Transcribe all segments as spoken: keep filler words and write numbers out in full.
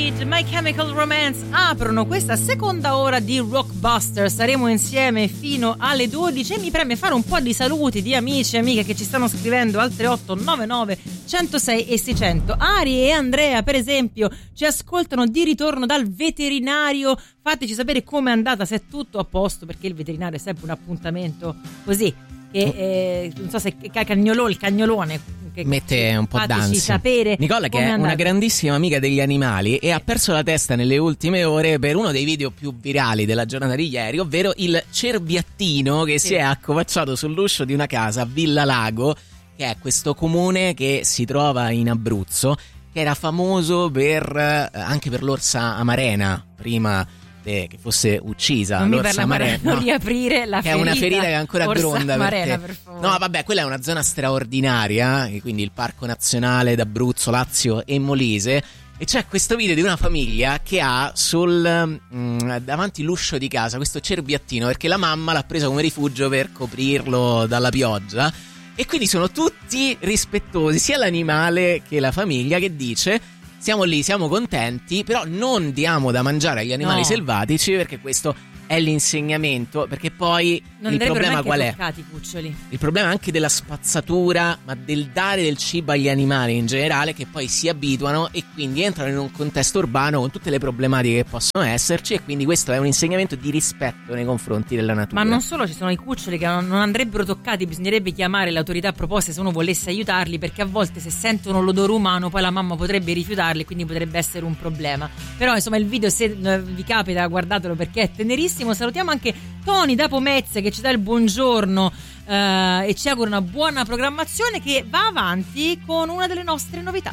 Street, My Chemical Romance aprono questa seconda ora di Rockbuster. Saremo insieme fino alle dodici e mi preme fare un po' di saluti di amici e amiche che ci stanno scrivendo al tre otto nove nove uno zero sei e seicento. Ari e Andrea, per esempio, ci ascoltano di ritorno dal veterinario. Fateci sapere com'è andata, se è tutto a posto, perché il veterinario è sempre un appuntamento così che eh, non so se cagnolone, il cagnolone che mette un po' d'ansia. Sapere Nicola, che è una grandissima amica degli animali e ha perso la testa nelle ultime ore per uno dei video più virali della giornata di ieri, ovvero il cerbiattino che sì. si è accovacciato sull'uscio di una casa a Villa Lago, che è questo comune che si trova in Abruzzo, che era famoso per anche per l'orsa amarena prima che fosse uccisa. Non mi l'orsa amarena, non riaprire la che ferita, è una ferita che ancora gronda amarena, per per no vabbè, quella è una zona straordinaria, quindi il Parco Nazionale d'Abruzzo, Lazio e Molise, e c'è questo video di una famiglia che ha sul mh, davanti l'uscio di casa questo cerbiattino, perché la mamma l'ha preso come rifugio per coprirlo dalla pioggia, e quindi sono tutti rispettosi, sia l'animale che la famiglia, che dice: siamo lì, siamo contenti, però non diamo da mangiare agli animali no. selvatici, perché questo è l'insegnamento, perché poi non il problema qual è? Toccati, cuccioli. Il problema è anche della spazzatura, ma del dare del cibo agli animali in generale, che poi si abituano e quindi entrano in un contesto urbano con tutte le problematiche che possono esserci, e quindi questo è un insegnamento di rispetto nei confronti della natura. Ma non solo, ci sono i cuccioli che non andrebbero toccati, bisognerebbe chiamare le autorità preposte se uno volesse aiutarli, perché a volte se sentono l'odore umano poi la mamma potrebbe rifiutarli, quindi potrebbe essere un problema. Però insomma il video, se vi capita, guardatelo perché è tenerissimo. Salutiamo anche Tony da Pomezia che ci dà il buongiorno eh, e ci augura una buona programmazione, che va avanti con una delle nostre novità.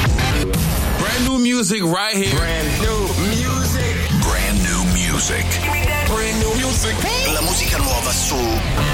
Brand new music right here. Brand new music. Brand new music. Brand new music. La musica nuova su